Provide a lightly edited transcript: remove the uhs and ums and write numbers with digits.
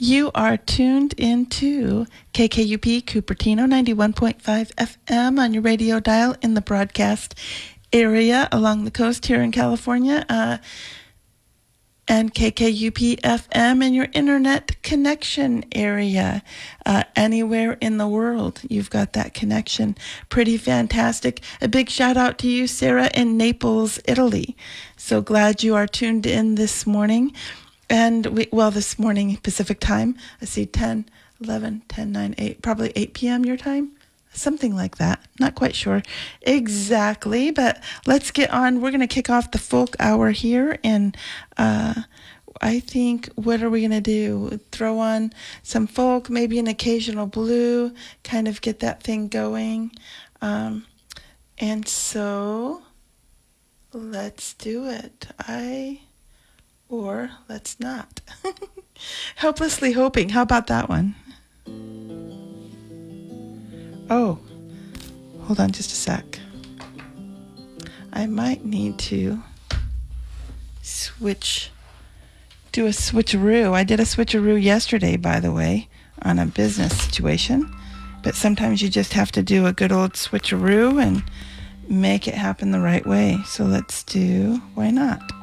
You are tuned into KKUP Cupertino 91.5 FM on your radio dial in the broadcast area along the coast here in California, and KKUP FM in your internet connection area. Anywhere in the world, you've got that connection. Pretty fantastic. A big shout out to you, Sarah, in Naples, Italy. So glad you are tuned in this morning. And this morning, Pacific time, I see 10, 11, 10, 9, 8, probably 8 p.m. your time, something like that. Not quite sure exactly, but let's get on. We're going to kick off the folk hour here. And I think, what are we going to do? Throw on some folk, maybe an occasional blue, kind of get that thing going. And so let's do it. Or let's not. Helplessly hoping. How about that one? Oh, hold on just a sec. I might need to do a switcheroo. I did a switcheroo yesterday, by the way, on a business situation. But sometimes you just have to do a good old switcheroo and make it happen the right way. So let's do, why not?